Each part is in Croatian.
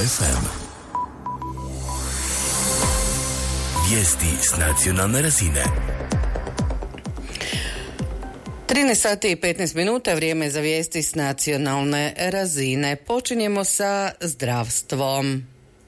FM. Vijesti s nacionalne razine. 13 sati i 15 minuta, vrijeme za vijesti s nacionalne razine. Počinjemo sa zdravstvom.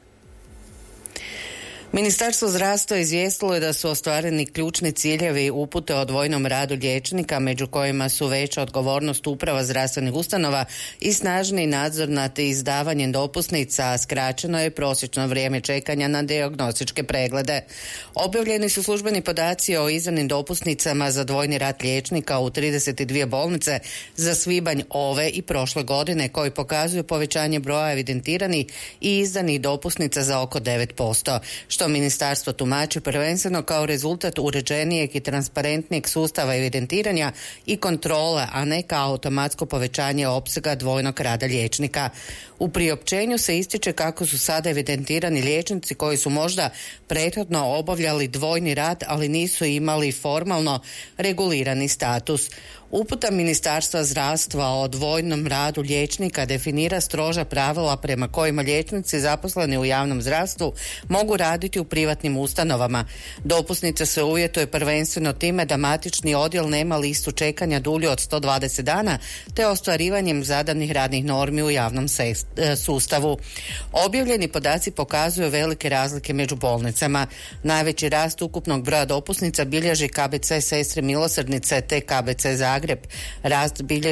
Ministarstvo zdravstva izvijestilo je da su ostvareni ključni ciljevi upute o dvojnom radu liječnika, među kojima su veća odgovornost uprava zdravstvenih ustanova i snažni nadzor nad izdavanjem dopusnica, skraćeno je prosječno vrijeme čekanja na dijagnostičke preglede. Objavljeni su službeni podaci o izdanim dopusnicama za dvojni rad liječnika u 32 bolnice za svibanj ove i prošle godine, koji pokazuju povećanje broja evidentiranih i izdanih dopusnica za oko 9%, što ministarstvo tumači prvenstveno kao rezultat uređenijeg i transparentnijeg sustava evidentiranja i kontrole, a ne kao automatsko povećanje opsega dvojnog rada liječnika. U priopćenju se ističe kako su sada evidentirani liječnici koji su možda prethodno obavljali dvojni rad, ali nisu imali formalno regulirani status. Uputa Ministarstva zdravstva o dvojnom radu liječnika definira stroža pravila prema kojima liječnici zaposleni u javnom zdravstvu mogu raditi u privatnim ustanovama. Dopusnica se uvjetuje prvenstveno time da matični odjel nema listu čekanja dulju od 120 dana, te ostvarivanjem zadanih radnih normi u javnom sustavu. Objavljeni podaci pokazuju velike razlike među bolnicama. Najveći rast ukupnog broja dopusnica bilježi KBC Sestre milosrdnice te KBC Zagreb. Rast bilježi